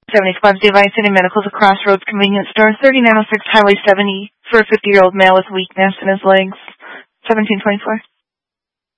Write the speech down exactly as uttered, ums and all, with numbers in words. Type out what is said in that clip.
seventy-five Device City Medical's a Crossroads convenience store, thirty-nine oh six Highway seventy, for a fifty-year-old male with weakness in his legs. seventeen twenty-four.